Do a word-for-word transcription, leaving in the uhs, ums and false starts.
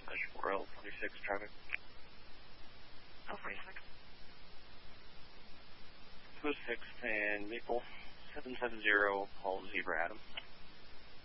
four L forty-six traffic. L forty-six. two oh six and Maple seven seven zero, Paul Zebra Adam.